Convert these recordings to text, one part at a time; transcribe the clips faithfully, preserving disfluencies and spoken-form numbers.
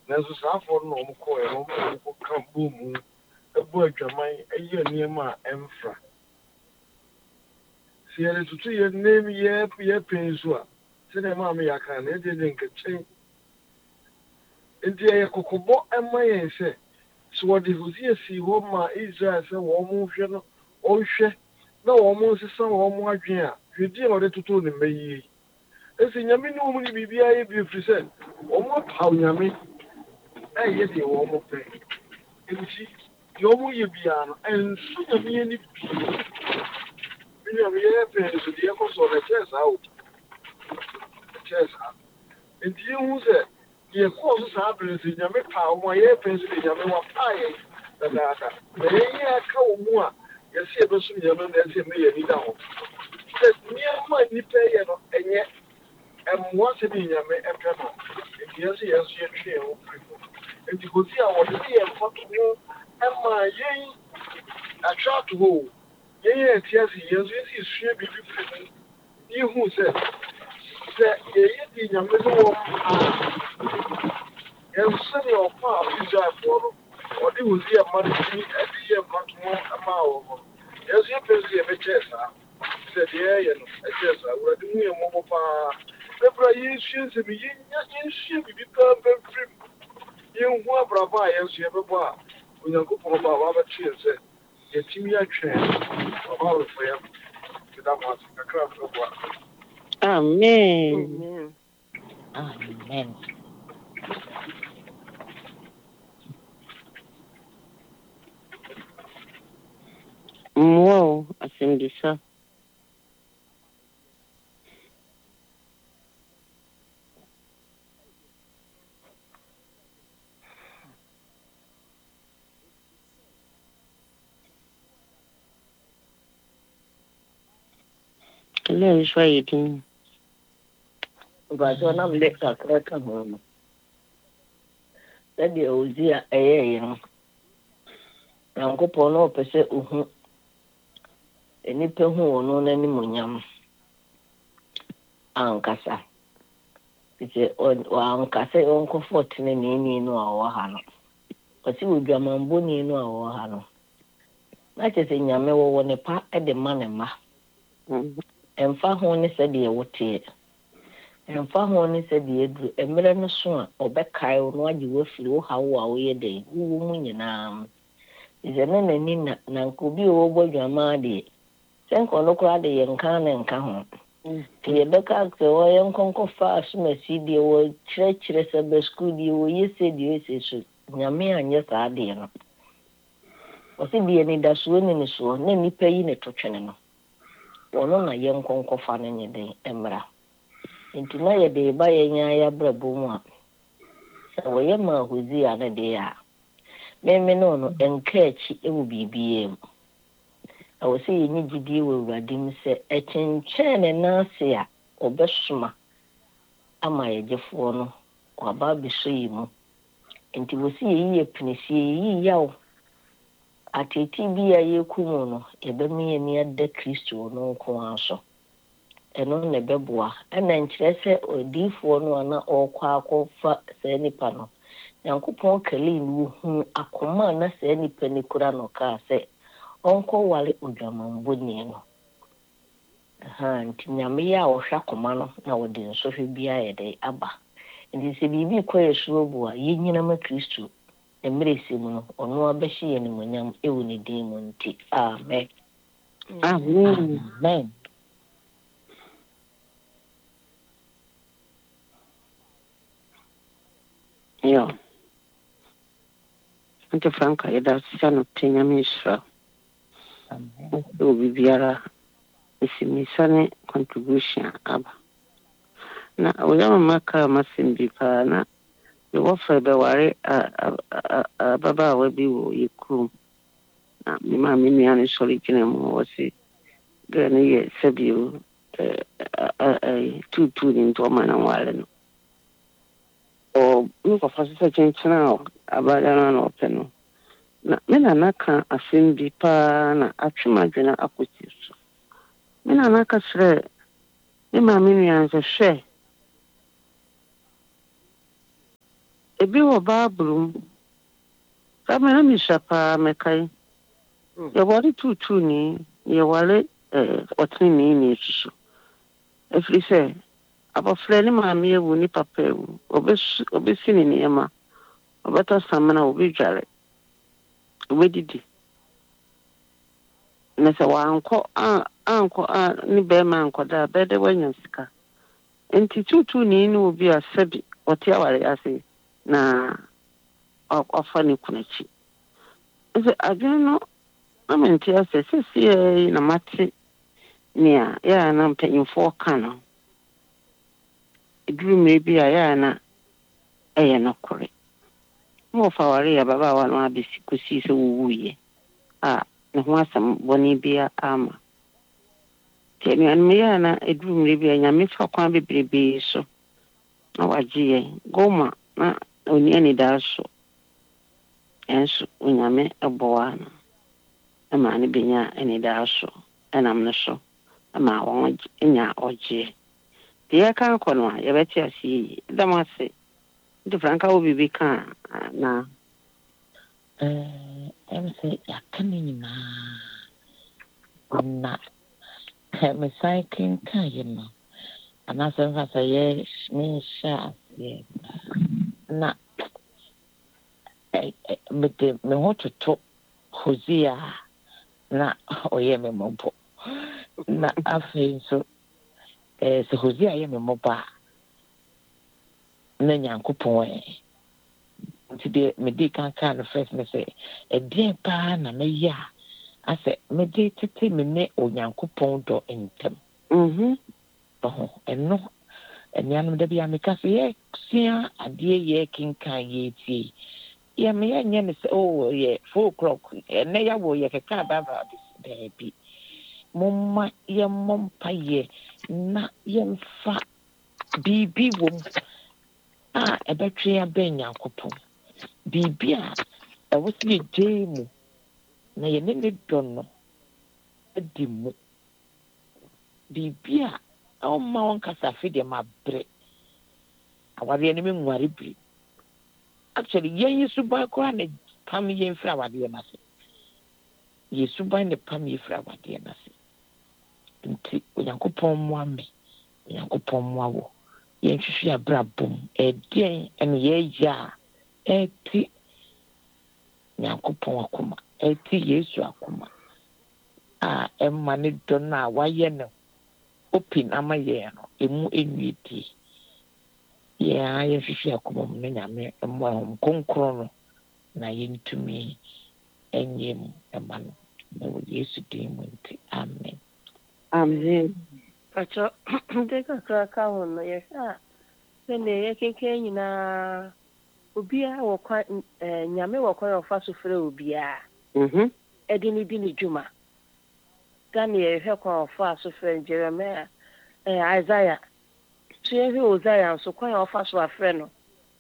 nanso saa afọ no na ɔmo kɔɔ yɛ no ɔmo kɔ ka boom ɛbɔ adwaman ɛyɛ nneɛma a ɛmfra si yɛde tutu yɛ nneɛm yɛ yɛ pɛn so a sɛdeɛ maa mi yɛ aka na ɛde de nkekyɛn nti ɛyɛ kɔkɔbɔ ɛma yɛn sɛ so wɔde Hosea si hɔ ma Israel sɛ wɔn mo hwɛ no ɔnhwɛ na wɔn mo nsesa wɔn mo adwene a hwɛdi a wɔde toto ne mma yie esi nyame ne wɔn ne biribiara yɛ bi firi sɛ wɔn mo apaw nyame ɛyɛ deɛ wɔn mo pɛ nti deɛ wɔn mo yɛ biara no ɛnso nyame yɛ ne bi bi nyame yɛ pɛ so deɛ ɛkɔ so ɔbɛ kyerɛ saa o kyerɛ saa nti ehu sɛ deɛ kɔɔ so saa abiri so nyame paa wɔn a yɛ pɛ so deɛ nyame wa paa yɛ dadaada na yɛn yɛ aka wɔn mu a yɛsi ɛbɛso nyame na yɛsi ɛmɛ yɛ nida hɔ sɛ nneɛma nipa yɛ no ɛnyɛ ɛmoa sɛ de nyame ɛpɛ no nti yɛsi yɛn so yɛtwe yɛn ho firi mu nti kosi a wɔde ne yɛn fa to ho ɛma yɛn atwa ato hɔ yɛn yɛ ɛte ase yɛn so yɛsi esua biribi firi mu yɛhu sɛ sɛ yɛyɛ di nyame no wɔ paa yɛn so ne ɔpa a Israelfoɔ no ɔde Hosea mma no ti ɛde yɛ mma to ho ɛma wɔ hɔ yɛn so yɛpɛ so yɛbɛkyɛ saa sɛ deɛ ɛyɛ no ɛkyɛ saa awurade mu yɛ mmɔbɔ paa bɛbra yɛnsua nsɛm yɛnya yɛnsua biribi paa bɛmfiri mu yɛnhu abrabɔ a yɛn so yɛbɛbɔ a onyankopɔn ba a wabɛkye yɛn sɛ yɛtumi atwɛn ɔba awofo yɛm da mo ase kakra mfɛboa Amen. Amen. Wow, asembisa. Hello, is waiting. But when I'm late, I can't come home. That the Hosea, eh, young. Uncle Pono, per se, uhu. Any pen who no any munyam. Ankasa. It's a uncasa, uncle fortune, and any no our hano. But you will be a mamboni no our hano. That is in your memory when a part at the manema. And far honey said the what here. And far honey said the edru, a million swan, or back Kyle, no, you will flew how are we a day, who woman your name. Is a man and Nina, Nankubi over your mardy. Thank on look at the young can and come. The Becca, the young conco fast, Messi, the old treacherous of the school, you said you say, Yammy and yes, I dear. Was it be any that swim in the swan, any pay in a touching? One on a young conco fan in your day, Emra. Into my day by a yaya brabuma. So I am a who's the other day. Meme no and catch it will be B M. I will say you need to deal with Radim say a chin chen and nasia or besuma. Am I a Jeffono or Baby Shimo? And you will see ye penny ye yow. At a T B a ye kumono, a bemi near the Christo no coanso. And on the bebois, and then Chesse or D for no or quaco for any panel. Yankupon Kalin who a command as any penny curano car say, Uncle Wally Ujaman Bunino. Han Tinyamia or Shakomano nowadays, so he be a day abba. And this a baby quay slow, Yinama Christu, and Merisimon, or no Beshi and Munyam Euni demon tea. Amen. Amen. Amen. Yeah. Ante Franca, ida sano tenya misra. O bibiara isimisane contribution aba. Na oyama maka masimbi pa na the wafa be ware a baba we bi wo yikum. Na mi ma mi ni ani sori kine mo wasi gani ye sebiu eh tu tu ni to mana wale no. O nuko fasisa chenchana abada na openo. Na mena naka asimbi pa na atwumadwena akoti so. Mena naka sre me ma me nua nse hwe. ebi wɔ Bible mu. Kama na mishapa mekai. Ya wale tutu ni, ya wale eh otini ni ni susu. Efiri sɛ abɔfra ne maame ewu ne papa ewu. Obesu obesi ne nneɛma. Obɛtɔ samina obedware. Obedidi. Na sɛ wankɔ a ankɔ a ne bɛrima ankɔda a bɛde wanya sika. Enti tutu ni ne obi a sɛbi ɔte aware ase na ɔfa ne kunachi. Sɛ adwene no amenti ase sisi na mate nea ya na mpanyimfo ka no. Eduru mebi a ya na ɛyɛ no kore. Mo fa ware ya baba wa no abisi kosi sɛ wuwuye. A ne ho asɛm bɔne bia ama. Temi an me ya na eduru mebi a nyame fa kwan bebrebe so. Na wagie goma na oni ani da so. Enso onyame ɛbɔwa no. Ama ne benya ani da so. Ɛnam ne so. Ama wɔn nya ɔgye. Deɛ kan kɔ no a yɛbɛte ase dam ase. Ndi franka wo bibi kan na eh em sɛ yaka ne nyinaa na me cycling kan yɛ no anasɛ mfa sɛ yɛ me hyɛ aseɛ na me de me ho toto Hosea na ɔyɛ me mɔbɔ na afei nso eh sɛ Hosea yɛ me mɔbɔ na Nyankopɔn ɛ nti de me di kan kan no first me say ɛdeɛ paa na me ya asɛ me de tete me ne Onyankopɔn dɔ ntem mhm ɔho ɛno ɛnianom da bia me ka sɛ yɛ sia adeɛ yɛ kinkan yɛ tie yɛ me yɛ nyɛ ne sɛ oh yɛ four o'clock ɛnɛ ya wo yɛ keka baba de bi momma yɛ mompa yɛ na yɛmfa bibi wom a ɛbɛtwe abɛn Nyankopɔn bibi a ɛwɔ sɛ yɛ mu na yɛ ne ne dɔ no adi mu bibi a ɔma wɔn kasa fi de ma bre awadeɛ ne me nware bi actually yɛn yi suban kora ne pam yɛn fra awadeɛ na se yɛ suban ne pam yɛ fra awadeɛ na se nti Onyankopɔn mo ame Onyankopɔn mo awo yɛn hwehwɛ abrabom ɛdeɛn ɛne yɛyɛ a ɛti Nyankopɔn akoma ɛti Yesu akoma a ɛma ne dɔ no a wayɛ no open ama yɛn no emu enwie die yɛa yɛhwehwɛ akoma mu ne Nyame ɛmo ahom konkron no na yɛntumi ɛnyɛ mu ɛma no na wɔ Yesu din mu nti amen amen Pacho de kakra ka ho no yɛ hwɛ a sɛ ne yɛ keke nyinaa obia wɔ kwa Nyame wɔ kwa ɔfa so frɛ obia mhm ɛde ne di ne dwuma dan yɛ hwɛ kwa ɔfa so frɛ Jeremiah eh Isaiah so yɛ hwɛ Hosea so kwa ɔfa so afrɛ no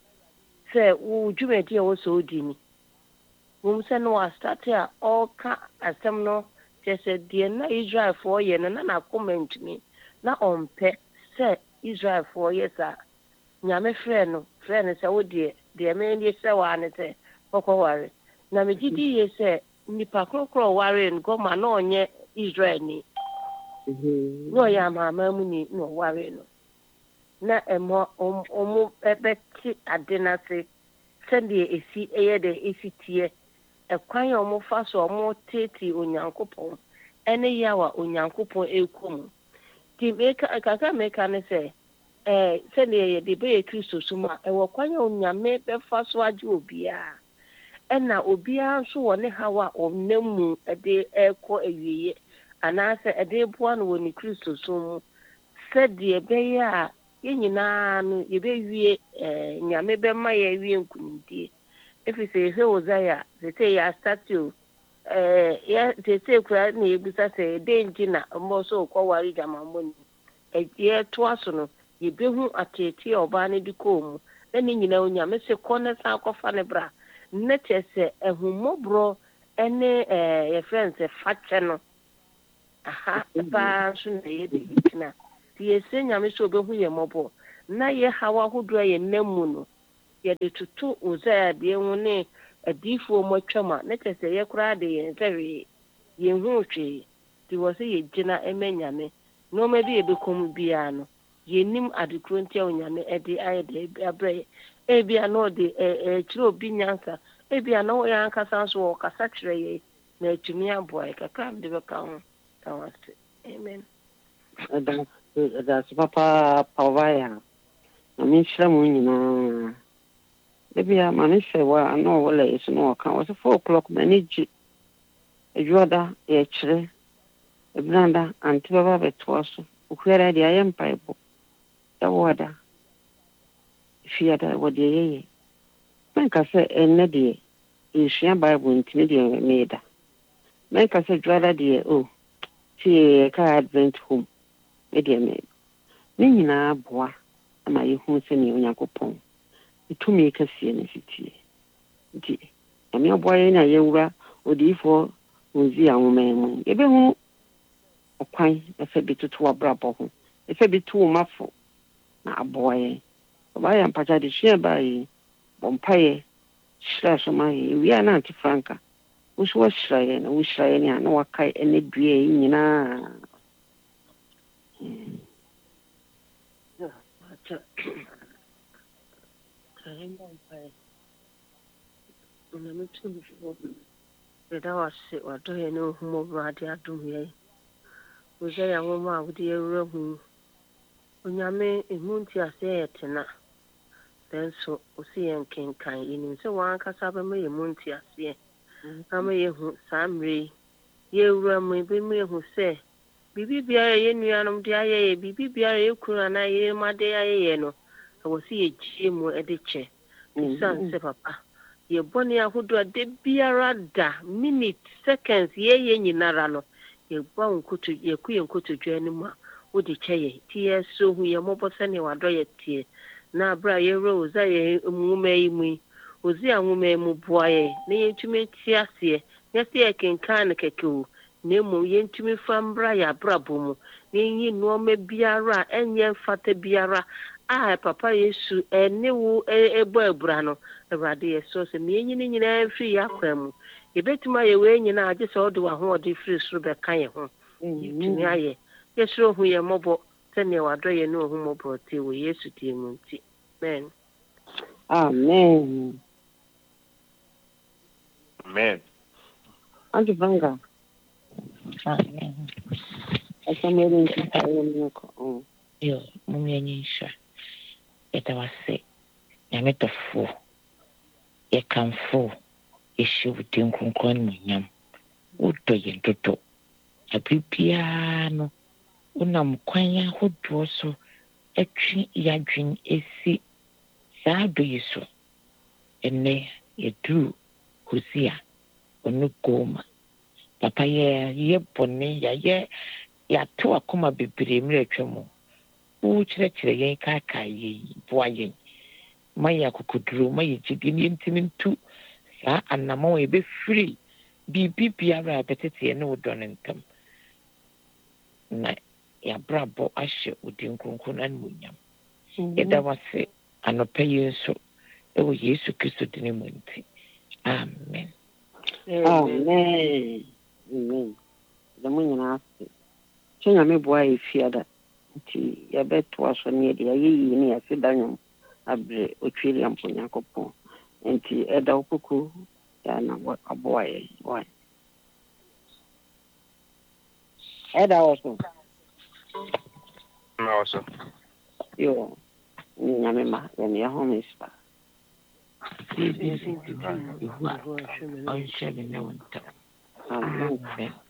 sɛ wo dwuma di a wɔ so odi ni wo sɛ no wa start a ɔka asɛm no kyɛ sɛ deɛ na Israelfoɔ yɛ no na na comment ni na ɔmpɛ sɛ Israelfoɔ yɛ sa Nyame frɛ no frɛ no sɛ wo deɛ deɛ me nie sɛ wa ne sɛ kɔkɔware na me gidi yɛ sɛ nipa krokro ware no goma na ɔnyɛ Israel ni mhm no ya mama mu ni no ware no na ɛmo ɔmo ɛbɛti ade na se sɛdeɛ esi ɛyɛ de esi tie ɛkwan a ɔmo fa so ɔmo tete Onyankopɔn ɛne yawa Onyankopɔn ekum ti meka kaka meka ne sɛ eh sɛdeɛ yɛ de bɛyɛ Kristo so ma ɛwɔ kwan a Onyame bɛfa so agye obiara ɛna obiara nso wɔ ne hawa ɔnam mu ɛde ɛkɔ awieye anaasɛ ɛde boa no wɔ ne Kristo so mu sɛdeɛ bɛyɛ a yɛn nyinaa no yɛbɛwie eh Nyame bɛma yɛ wie nkunimdie efi sɛ yɛhwɛ Hosea sɛ yɛ astatio eh yɛ sɛ kura na yɛbisa sɛ ɛde nti na mbɔ so kɔware dwamambɔ ni ɛyɛ toa so no yɛbɛhu atete ɔbaa ne de kɔɔ mu ɛne nyinaa Onyame se kɔ ne san kɔfa ne bra ne kyɛ sɛ ɛhummɔborɔ ɛne eh yɛfrɛ sɛ fakyɛ no aha baa nso na yɛde gyina ti yɛsɛ Nyame so obehu yɛ mmɔbɔ na yɛ hawa ahodoɔ yɛ nam mu no yɛde toto Uzziah deɛ ho ne adiifoɔ mu atwam a ne kyerɛ sɛ yɛ koraa de yɛn sɛ hwee yɛnhu hwee nti wɔ sɛ yɛgyina ɛma Nyame nneɛma bi yɛbɛkɔm biara no yɛnim adekoro nti a Onyame ɛde ayɛ de abrɛ ebia na ɔde ɛkyerɛ obi nyansa ebia na wɔyɛ ankasa nso wɔ kasa kyerɛ yɛ na atumi aboa yɛ kakra mde bɛka ho ka wase amen. That's Papa Pavaya. I mean, Shramunina. Maybe I'm an issue where I know what is no account. Was a four o'clock manage a Joda, a Chere, a Blanda, and Tibaba Betwas, who had the empire book. The water. She had a what ye. Make us say a neddy is she Bible in Canadian made. Make us a Joda dear, oh, she a car advent home. Media me. Ne nyinaa boa ama yehu sɛ ne Onyankopɔn etumi kɛseɛ ne sitie nti ame aboa yɛ na yɛwura odiifo Hosea nwoma mu yɛbɛhu ɔkwan ɛfɛ bi toto abrabɔ ho ɛfɛ bi to mafo na aboa yɛ ɔbaayɛ mpacha de hyɛ baayi bɔmpaeɛ hyira so ma yɛ ewia na anti franka woso wɔhyira yɛ na wohyira yɛ ne a na wakae ɛne dua yi nyinaa. Yɛda wase wadɔ yɛ ne ohumɔborɔ ade adom yɛ wohyɛ yɛ nwoma a wode yɛwura hu Onyame ɛmu nti ase yɛ tena nanso wosi yɛ nkenkan yɛnim sɛ wankasa bɛma yɛ mu nti aseɛ ama yɛhu saa mmerɛ yi yɛwura mu bɛma yɛhu sɛ biribi biara yɛ nuanom de ayɛ yɛ biribi biara yɛ kunu anaa yɛ made ayɛ yɛ no ɛwɔ sɛ yɛgyie mu de kyɛ ɛsiane sɛ papa yɛbɔne ahodoɔ a da biara da minute seconds yɛyɛ nyinara no yɛbɔ nkoto yɛku yɛ nkotodwa no mu a wode kyɛ yɛ nti yɛso hu yɛ mmɔbɔ sɛnea wadɔ yɛ tie na abra yɛwura Hosea yɛ nwoma yi mu yi Hosea nwoma yi mu boa yɛ na yɛntumi te aseɛ nyɛ sɛ yɛkenkan no kɛkɛ o na mmom yɛntumi fa mbra yɛ abrabɔ mu na yɛnyi nneɛma biara a ɛnyɛ mfata biara a papa Yesu ɛne wo ɛbɔ abura no Awurade yɛsɔ sɛ meyɛnyi ne nyinaa mfiri yɛ akwan mu yɛbɛtumi ayɛ wei nyinaa agye sɛ ɔde w'ahoɔden firi soro bɛka yɛ ho yɛtumi ayɛ yɛsoro hu yɛ mmɔbɔ sɛnea wadɔ yɛ ne ohumɔborɔ tie wɔ Yesu die mu nti amen. Amen. Amen. Auntie Vanga. Amen. I can hear you. Oh, Yo, mummy nyisha. Yɛda wase Nyame tɔfo yɛkamfo yɛhyɛ wo din kronkron ne munyam wodɔ yɛn dodo abere biara no wonam kwan ahodoɔ so atwe yɛadwen esi saa dɔ yi so ɛnnɛ yɛduru Hosea ɔno Goma papa yɛ yɛ bɔne yɛyɛ yɛato akoma bebree mmerɛ atwa mu wokyerɛkyerɛ yɛn kaakae yɛyi boa yɛn ma yɛ akokoduro ma yɛ gyidi ne yɛntimi ntu saa anama wɔ yɛbɛfiri biribi biara a bɛtete yɛn ne wo dɔ no ntam na yɛabrabɔ ahyɛ wo din kronkron animuonyam yɛda wase anɔpa yi nso ɛwɔ Yesu Kristo din mu nti amen. Amen. Amen. The moon and ask. China me boy fear that. Ya bet was on near the ye near Sidanium, Abre, Uchilium Punyacopo, and T. Eda Cuckoo, and what a boy. Why? Eda also. Also. You, Yamima, and your home is back. Amen.